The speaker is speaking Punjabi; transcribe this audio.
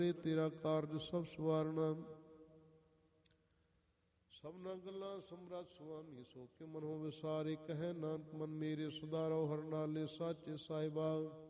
ਤੇਰਾ ਕਾਰਜ ਸਭ ਸਵਾਰਨਾ। ਸਭਨਾ ਗੱਲਾਂ ਸਮਰੱਥ ਸੁਆਮੀ, ਸੋ ਕਿ ਮਨੋ ਵਿਸਾਰੇ। ਕਹਿ ਨਾਨਕ ਮਨ ਮੇਰੇ ਸੁਧਾਰੋ, ਹਰ ਨਾਲੇ ਸਾਚੇ ਸਾਹਿਬਾ।